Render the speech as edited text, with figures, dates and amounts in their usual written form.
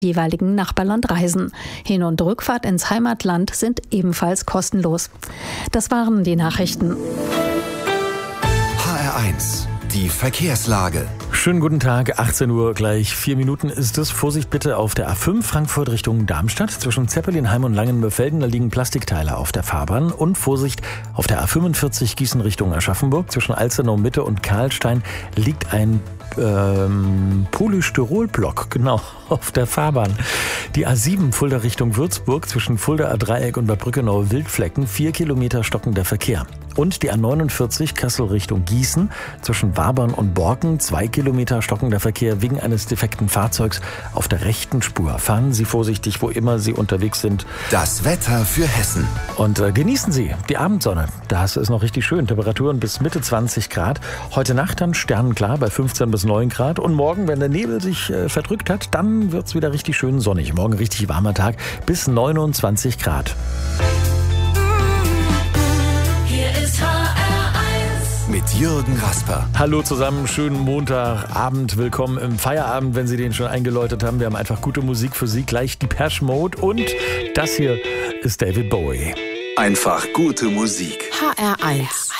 jeweiligen Nachbarland reisen. Hin- und Rückfahrt ins Heimatland sind ebenfalls kostenlos. Das waren die Nachrichten. HR1, die Verkehrslage. Schönen guten Tag, 18 Uhr gleich 4 Minuten ist es. Vorsicht bitte auf der A5 Frankfurt Richtung Darmstadt. Zwischen Zeppelinheim und Langenmöfelden, da liegen Plastikteile auf der Fahrbahn. Und Vorsicht auf der A45 Gießen Richtung Aschaffenburg. Zwischen Alzenau Mitte und Karlstein liegt ein Polystyrolblock, genau, auf der Fahrbahn. Die A7 Fulda Richtung Würzburg zwischen Fuldaer Dreieck und Bad Brückenau Wildflecken, 4 Kilometer stockender Verkehr. Und die A49 Kassel Richtung Gießen zwischen Wabern und Borken, 2 Kilometer stockender Verkehr wegen eines defekten Fahrzeugs auf der rechten Spur. Fahren Sie vorsichtig, wo immer Sie unterwegs sind. Das Wetter für Hessen. Und genießen Sie die Abendsonne. Das ist noch richtig schön. Temperaturen bis Mitte 20 Grad. Heute Nacht dann sternenklar bei 15 bis 9 Grad. Und morgen, wenn der Nebel sich verdrückt hat, dann wird's wieder richtig schön sonnig. Morgen richtig warmer Tag bis 29 Grad. Mit Jürgen Rasper. Hallo zusammen, schönen Montagabend. Willkommen im Feierabend, wenn Sie den schon eingeläutet haben. Wir haben einfach gute Musik für Sie. Gleich Depeche Mode und das hier ist David Bowie. Einfach gute Musik. HR1.